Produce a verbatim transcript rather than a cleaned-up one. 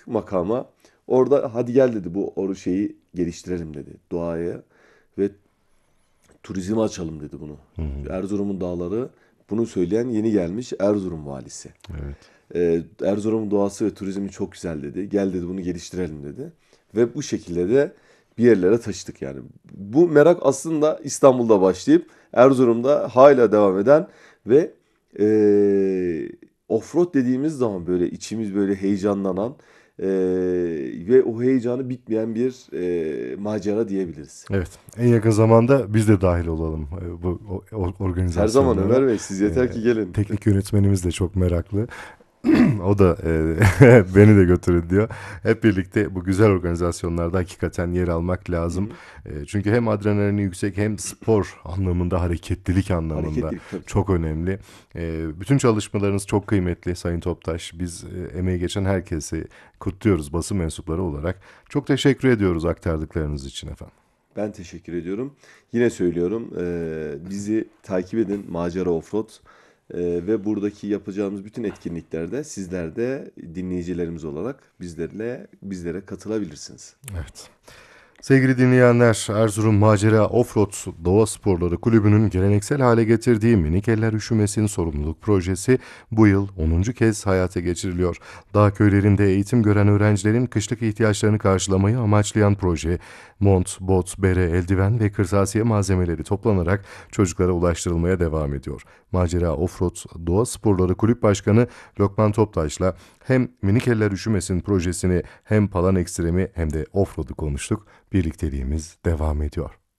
makama. Orada hadi gel dedi, bu oru şeyi geliştirelim dedi. Doğaya ve turizme açalım dedi bunu. Hı hı. Erzurum'un dağları, bunu söyleyen yeni gelmiş Erzurum valisi. Evet. Ee, Erzurum'un doğası ve turizmi çok güzel dedi. Gel dedi, bunu geliştirelim dedi. Ve bu şekilde de bir yerlere taşıdık yani. Bu merak aslında İstanbul'da başlayıp Erzurum'da hala devam eden ve eee offroad dediğimiz zaman böyle içimiz böyle heyecanlanan eee, ve o heyecanı bitmeyen bir eee, macera diyebiliriz. Evet. En yakın zamanda biz de dahil olalım e, bu o- o- Her zaman organizasyonlara. Ömer Bey, siz E, yeter ki gelin. teknik yönetmenimiz de çok meraklı. O da e, beni de götürün diyor. Hep birlikte bu güzel organizasyonlarda hakikaten yer almak Hı lazım. hı. E, çünkü hem adrenalini yüksek hem spor anlamında, hareketlilik anlamında Hareketlilik tabii. çok önemli. E, bütün çalışmalarınız çok kıymetli Sayın Toptaş. Biz e, emeği geçen herkesi kutluyoruz basın mensupları olarak. Çok teşekkür ediyoruz aktardıklarınız için efendim. Ben teşekkür ediyorum. Yine söylüyorum, eee, bizi takip edin Macera Offroad. Eee, ve buradaki yapacağımız bütün etkinliklerde sizler de dinleyicilerimiz olarak bizlerle bizlere katılabilirsiniz. Evet. Sevgili dinleyenler, Erzurum Macera Offroad Doğa Sporları Kulübü'nün geleneksel hale getirdiği Minik Eller Üşümesin sorumluluk projesi bu yıl onuncu kez hayata geçiriliyor. Dağ köylerinde eğitim gören öğrencilerin kışlık ihtiyaçlarını karşılamayı amaçlayan proje, mont, bot, bere, eldiven ve kırtasiye malzemeleri toplanarak çocuklara ulaştırılmaya devam ediyor. Macera Offroad Doğa Sporları Kulüp Başkanı Lokman Toptaş'la hem Minik Eller Üşümesin projesini hem Palan Ekstrem'i hem de Offroad'u konuştuk. Birlikteliğimiz devam ediyor.